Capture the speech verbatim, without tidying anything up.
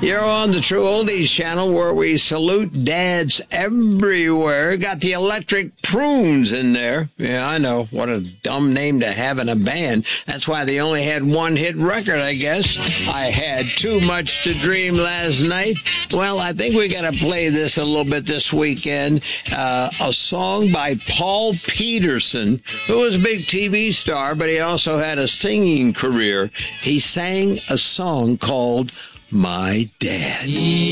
You're on the True Oldies channel where we salute dads everywhere. Got the Electric Prunes in there. Yeah, I know. What a dumb name to have in a band. That's why they only had one hit record, I guess. I had too much to dream last night. Well, I think we got to play this a little bit this weekend. Uh, a song by Paul Peterson, who was a big T V star, but he also had a singing career. He sang a song called My Dad.